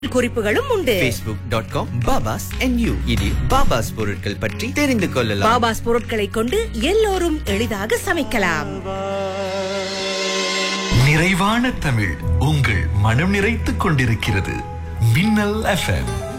குறிப்புகளும் உண்டு. facebook.com babas and you இதில் பாபாஸ் பொருட்கள் பற்றி தெரிந்து கொள்ளலாம். பாபாஸ் பொருட்களை கொண்டு எல்லோரும் எளிதாக சமைக்கலாம். நிறைவான தமிழ் உங்கள் மனம் நிறைத்துக் கொண்டிருக்கிறது. மின்னல் FM.